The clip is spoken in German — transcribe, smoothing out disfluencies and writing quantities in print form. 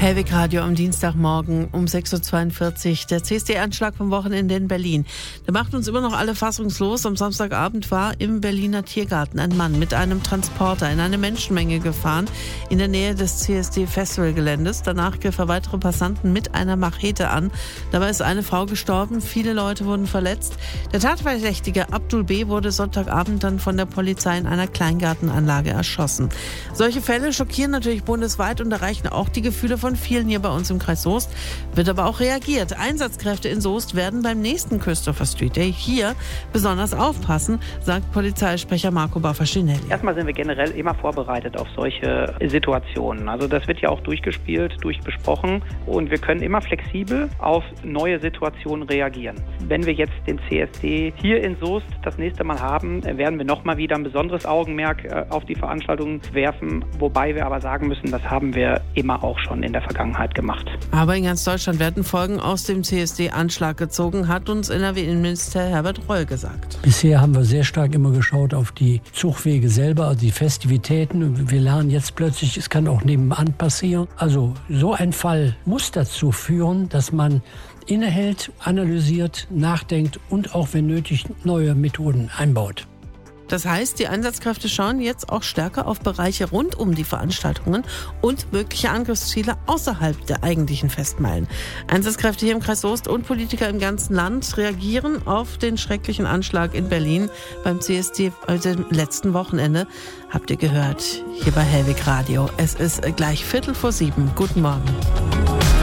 Hellwig Radio am Dienstagmorgen um 6.42 Uhr. Der CSD-Anschlag vom Wochenende in Berlin. Der macht uns immer noch alle fassungslos. Am Samstagabend war im Berliner Tiergarten ein Mann mit einem Transporter in eine Menschenmenge gefahren in der Nähe des CSD-Festivalgeländes. Danach griff er weitere Passanten mit einer Machete an. Dabei ist eine Frau gestorben, viele Leute wurden verletzt. Der Tatverdächtige Abdul B. wurde Sonntagabend dann von der Polizei in einer Kleingartenanlage erschossen. Solche Fälle schockieren natürlich bundesweit und erreichen auch die Gefühle von vielen hier bei uns im Kreis Soest, wird aber auch reagiert. Einsatzkräfte in Soest werden beim nächsten Christopher Street Day hier besonders aufpassen, sagt Polizeisprecher Marco Baffacinelli. Erstmal sind wir generell immer vorbereitet auf solche Situationen. Also das wird ja auch durchgespielt, durchbesprochen und wir können immer flexibel auf neue Situationen reagieren. Wenn wir jetzt den CSD hier in Soest das nächste Mal haben, werden wir nochmal wieder ein besonderes Augenmerk auf die Veranstaltung werfen, wobei wir aber sagen müssen, das haben wir immer auch schon in der Vergangenheit gemacht. Aber in ganz Deutschland werden Folgen aus dem CSD-Anschlag gezogen, hat uns NRW-Innenminister Herbert Reul gesagt. Bisher haben wir sehr stark immer geschaut auf die Zugwege selber, also die Festivitäten. Wir lernen jetzt plötzlich, es kann auch nebenan passieren. Also so ein Fall muss dazu führen, dass man innehält, analysiert, nachdenkt und auch, wenn nötig, neue Methoden einbaut. Das heißt, die Einsatzkräfte schauen jetzt auch stärker auf Bereiche rund um die Veranstaltungen und mögliche Angriffsziele außerhalb der eigentlichen Festmeilen. Einsatzkräfte hier im Kreis Soest und Politiker im ganzen Land reagieren auf den schrecklichen Anschlag in Berlin beim CSD dem letzten Wochenende. Habt ihr gehört, hier bei Hellwig Radio. Es ist gleich 6:45. Guten Morgen.